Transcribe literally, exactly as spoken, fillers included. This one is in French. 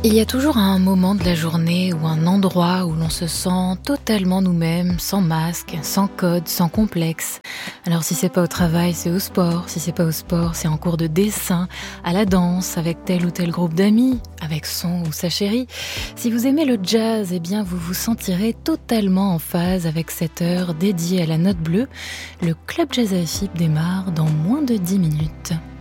Il y a toujours un moment de la journée ou un endroit où l'on se sent totalement nous-mêmes, sans masque, sans code, sans complexe. Alors si c'est pas au travail, c'est au sport. Si c'est pas au sport, c'est en cours de dessin, à la danse, avec tel ou tel groupe d'amis, avec son ou sa chérie. Si vous aimez le jazz, eh bien vous vous sentirez totalement en phase avec cette heure dédiée à la note bleue. Le Club Jazz à F I P démarre dans moins de dix minutes.